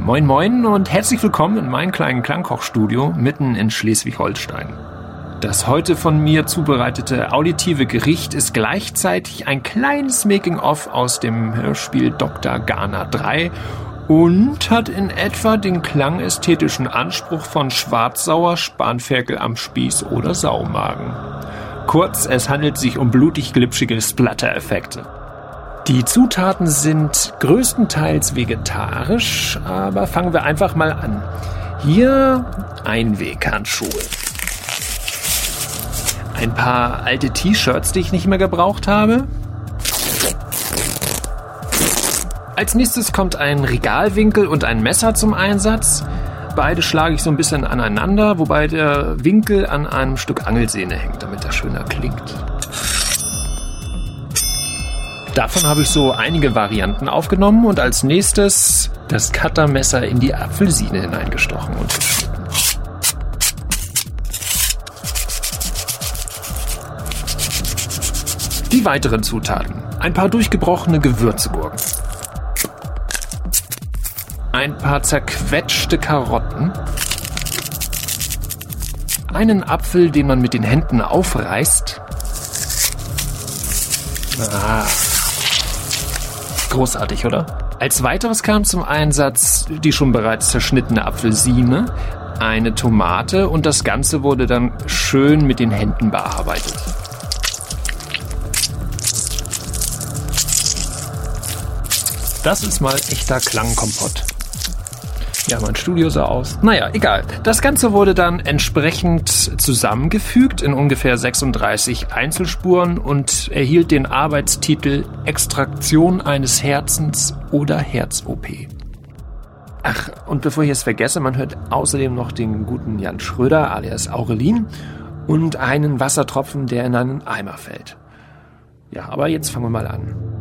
Moin moin und herzlich willkommen in meinem kleinen Klangkochstudio mitten in Schleswig-Holstein. Das heute von mir zubereitete auditive Gericht ist gleichzeitig ein kleines Making-of aus dem Hörspiel Dr. Gana 3 und hat in etwa den klangästhetischen Anspruch von Schwarzsauer, Spanferkel am Spieß oder Saumagen. Kurz, es handelt sich um blutig-glitschige Splatter-Effekte. Die Zutaten sind größtenteils vegetarisch, aber fangen wir einfach mal an. Hier Einweghandschuhe. Ein paar alte T-Shirts, die ich nicht mehr gebraucht habe. Als nächstes kommt ein Regalwinkel und ein Messer zum Einsatz. Beide schlage ich so ein bisschen aneinander, wobei der Winkel an einem Stück Angelsehne hängt, damit das schöner klingt. Davon habe ich so einige Varianten aufgenommen und als nächstes das Cuttermesser in die Apfelsine hineingestochen und geschnitten. Die weiteren Zutaten: ein paar durchgebrochene Gewürzgurken, ein paar zerquetschte Karotten, einen Apfel, den man mit den Händen aufreißt. Großartig, oder? Als weiteres kam zum Einsatz die schon bereits zerschnittene Apfelsine, eine Tomate und das Ganze wurde dann schön mit den Händen bearbeitet. Das ist mal echter Klangkompott. Ja, mein Studio sah aus. Naja, egal. Das Ganze wurde dann entsprechend zusammengefügt in ungefähr 36 Einzelspuren und erhielt den Arbeitstitel Extraktion eines Herzens oder Herz-OP. Ach, und bevor ich es vergesse, man hört außerdem noch den guten Jan Schröder alias Aurelin und einen Wassertropfen, der in einen Eimer fällt. Ja, aber jetzt fangen wir mal an.